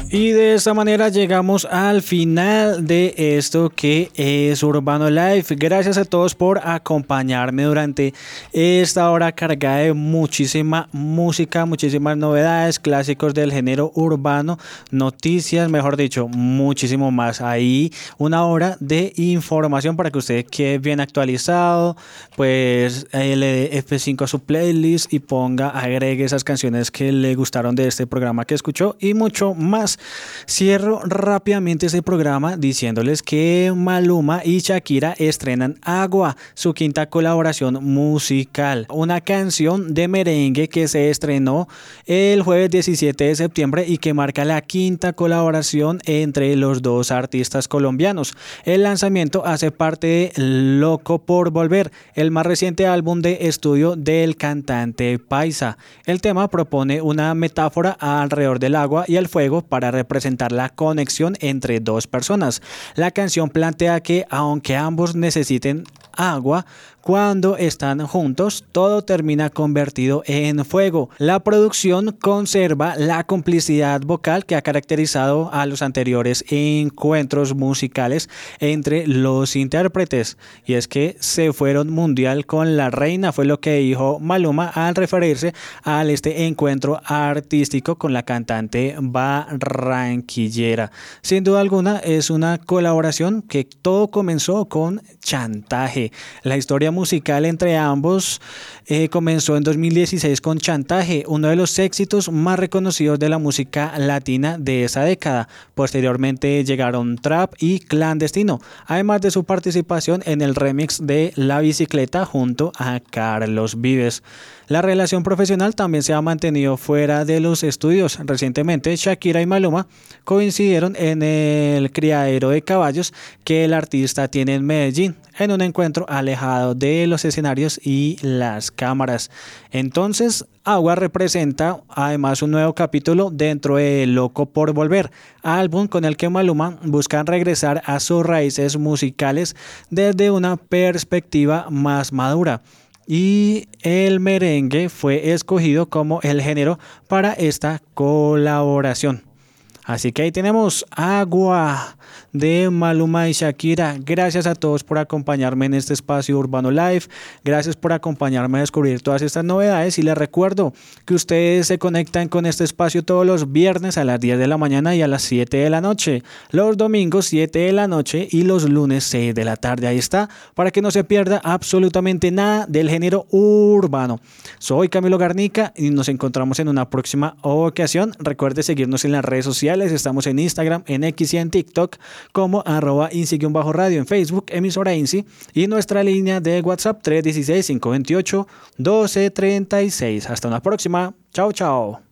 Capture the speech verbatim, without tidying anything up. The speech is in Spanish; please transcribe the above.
Y de esta manera llegamos al final de esto que es Urbano Life. Gracias a todos por acompañarme durante esta hora cargada de muchísima música, muchísimas novedades, clásicos del género urbano, noticias, mejor dicho, muchísimo más. Ahí una hora de información para que usted quede bien actualizado, pues eh, le dé F cinco a su playlist y ponga, agregue esas canciones que le gustaron de este programa que escuchó y mucho más. Cierro rápidamente este programa diciéndoles que Maluma y Shakira estrenan Agua, su quinta colaboración musical, una canción de merengue que se estrenó el jueves diecisiete de septiembre y que marca la quinta colaboración entre los dos artistas colombianos. El lanzamiento hace parte de Loco por Volver, el más reciente álbum de estudio del cantante paisa. El tema propone una metáfora alrededor del agua y el fuego para representar la conexión entre dos personas. La canción plantea que aunque ambos necesiten agua, cuando están juntos, todo termina convertido en fuego. La producción conserva la complicidad vocal que ha caracterizado a los anteriores encuentros musicales entre los intérpretes. Y es que se fueron mundial con la reina, fue lo que dijo Maluma al referirse a este encuentro artístico con la cantante barranquillera. Sin duda alguna, es una colaboración que todo comenzó con Chantaje. La historia musical entre ambos eh, comenzó en dos mil dieciséis con Chantaje, uno de los éxitos más reconocidos de la música latina de esa década. Posteriormente llegaron Trap y Clandestino, además de su participación en el remix de La Bicicleta junto a Carlos Vives. La relación profesional también se ha mantenido fuera de los estudios. Recientemente Shakira y Maluma coincidieron en el criadero de caballos que el artista tiene en Medellín, en un encuentro alejado de los escenarios y las cámaras. Entonces, Agua representa además un nuevo capítulo dentro de Loco por Volver, álbum con el que Maluma busca regresar a sus raíces musicales desde una perspectiva más madura. Y el merengue fue escogido como el género para esta colaboración. Así que ahí tenemos Agua de Maluma y Shakira. Gracias a todos por acompañarme en este espacio Urbano Live. Gracias por acompañarme a descubrir todas estas novedades. Y les recuerdo que ustedes se conectan con este espacio todos los viernes a las diez de la mañana y a las siete de la noche. Los domingos siete de la noche y los lunes seis de la tarde. Ahí está, para que no se pierda absolutamente nada del género urbano. Soy Camilo Garnica y nos encontramos en una próxima ocasión. Recuerde seguirnos en las redes sociales. Estamos en Instagram, en X y en TikTok como arroba insi-radio, en Facebook emisora Insi y nuestra línea de WhatsApp tres uno seis, cinco dos ocho, uno dos tres seis. Hasta una próxima. Chao, chao.